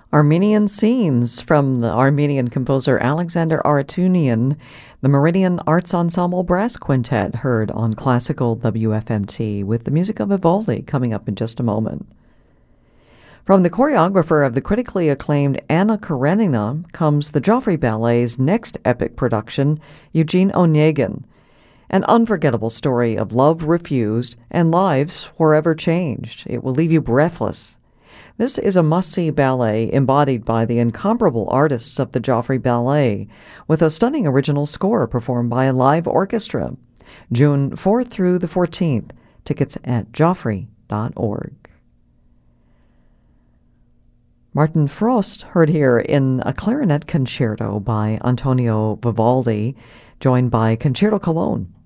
Armenian Scenes from the Armenian composer Alexander Aratunian, the Meridian Arts Ensemble Brass Quintet, heard on classical WFMT with the music of Vivaldi coming up in just a moment. From the choreographer of the critically acclaimed Anna Karenina comes the Joffrey Ballet's next epic production, Eugene Onegin, an unforgettable story of love refused and lives forever changed. It will leave you breathless. This is a must-see ballet embodied by the incomparable artists of the Joffrey Ballet, with a stunning original score performed by a live orchestra. June 4th through the 14th. Tickets at joffrey.org. Martin Frost, heard here in a clarinet concerto by Antonio Vivaldi, joined by Concerto Cologne.